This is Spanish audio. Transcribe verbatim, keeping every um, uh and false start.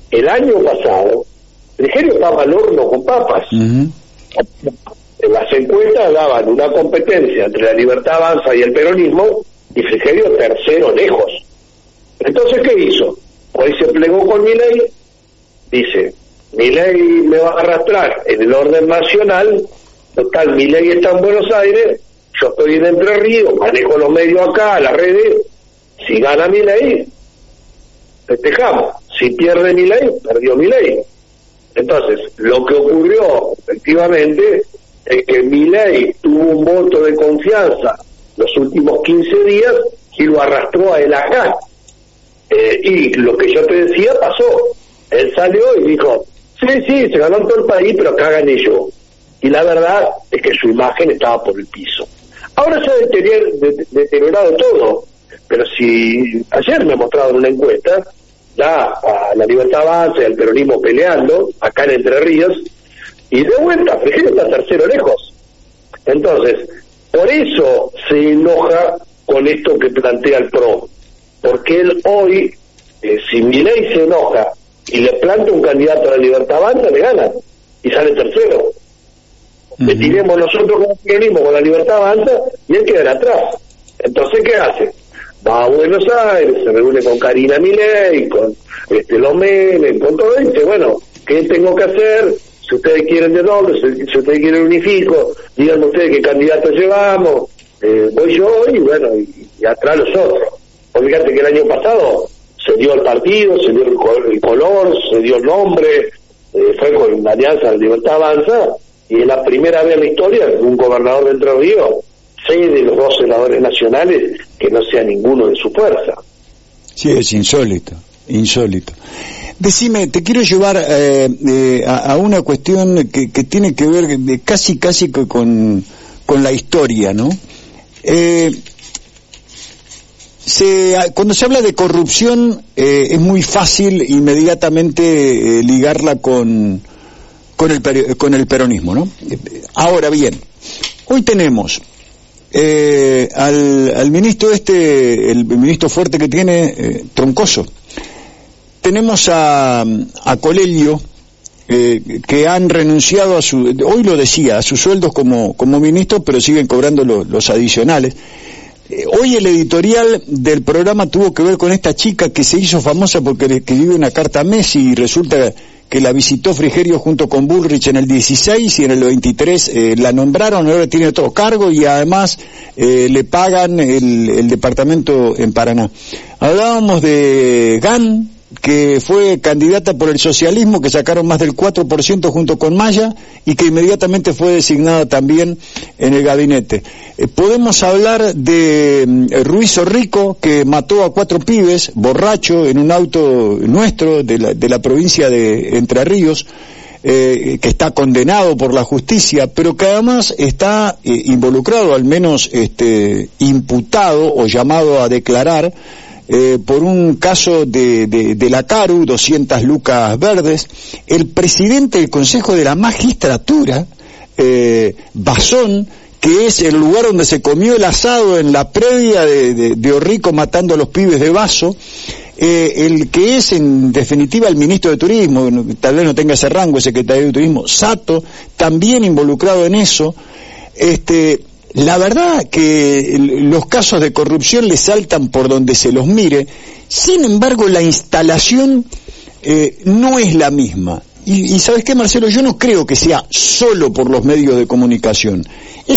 el año pasado, Frigerio estaba al horno con papas. Uh-huh. En las encuestas daban una competencia entre la Libertad Avanza y el peronismo, y Frigerio tercero lejos. Entonces, ¿qué hizo? Hoy se plegó con Milei, dice, Milei me va a arrastrar en el orden nacional, total, Milei está en Buenos Aires, yo estoy en Entre Ríos, manejo los medios acá, las redes, si gana Milei, festejamos, si pierde Milei, perdió Milei. Entonces, lo que ocurrió, efectivamente, es que Milei tuvo un voto de confianza los últimos quince días y lo arrastró a él acá. Eh, y lo que yo te decía pasó. Él salió y dijo, sí, sí, se ganó en todo el país, pero acá gané yo. Y la verdad es que su imagen estaba por el piso. Ahora se ha deteriorado todo, pero si ayer me mostraron una encuesta, ya a la Libertad Avanza y al peronismo peleando, acá en Entre Ríos, y de vuelta, Frigerio está tercero lejos. Entonces, por eso se enoja con esto que plantea el P R O, porque él hoy, eh, si Milei se enoja y le planta un candidato a la Libertad Avanza, le gana, y sale tercero. Uh-huh. Le tiremos nosotros como peronismo con la Libertad Avanza, y él quedará atrás. Entonces, ¿qué hace? Va a Buenos Aires, se reúne con Karina Milei, con este los Menem, con todo, y dice, bueno, ¿qué tengo que hacer? Si ustedes quieren de doble, si, si ustedes quieren unifico, díganme ustedes qué candidato llevamos, eh, voy yo y bueno, y, y atrás los otros. Porque fíjate que el año pasado se dio el partido, se dio el, el color, se dio el nombre, eh, fue con la Alianza de Libertad Avanza, y es la primera vez en la historia que un gobernador de Entre Ríos, seis de los dos senadores nacionales, que no sea ninguno de su fuerza. Sí, es insólito, insólito. Decime, te quiero llevar eh, eh, a, a una cuestión que, que tiene que ver de casi casi con, con la historia, ¿no? Eh, se, cuando se habla de corrupción eh, es muy fácil inmediatamente eh, ligarla con, con, el, con el peronismo, ¿no? Ahora bien, hoy tenemos eh, al, al ministro este, el ministro fuerte que tiene, eh, Troncoso. Tenemos a, a Colelio, eh, que han renunciado a su, hoy lo decía, a sus sueldos como, como ministro, pero siguen cobrando lo, los adicionales. Eh, hoy el editorial del programa tuvo que ver con esta chica que se hizo famosa porque le escribió una carta a Messi y resulta que la visitó Frigerio junto con Bullrich en el dieciséis y en el veintitrés eh, la nombraron, ahora tiene otro cargo y además eh, le pagan el, el departamento en Paraná. Hablábamos de Gan, que fue candidata por el socialismo, que sacaron más del cuatro por ciento junto con Maya y que inmediatamente fue designada también en el gabinete. Eh, podemos hablar de eh, Ruiz Orrico, que mató a cuatro pibes, borracho, en un auto nuestro de la, de la provincia de Entre Ríos, eh, que está condenado por la justicia, pero que además está eh, involucrado, al menos este, imputado o llamado a declarar, Eh, por un caso de, de, de la Caru, doscientas lucas verdes. El presidente del Consejo de la Magistratura, eh, Bazón, que es el lugar donde se comió el asado en la previa de, de, de Orrico matando a los pibes de Vaso, eh, el que es en definitiva el ministro de Turismo, tal vez no tenga ese rango, el secretario de Turismo, Sato, también involucrado en eso. este La verdad que los casos de corrupción le saltan por donde se los mire. Sin embargo, la instalación eh, no es la misma. Y, y ¿sabes qué, Marcelo? Yo no creo que sea solo por los medios de comunicación.